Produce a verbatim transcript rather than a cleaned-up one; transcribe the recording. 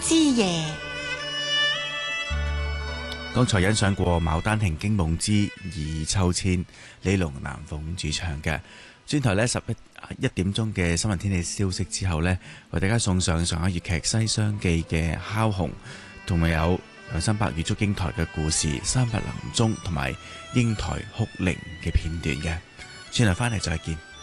之夜。 剛才欣賞過《牡丹亭驚夢之二秋千》，李龍南鳳主唱嘅。轉頭呢，十一一點鐘嘅新聞天氣消息之後呢，為大家送上上海粵劇《西廂記》嘅敲紅，同埋有梁山伯與祝英台嘅故事、三百林鐘同埋英台哭靈嘅片段嘅。轉頭翻嚟再見。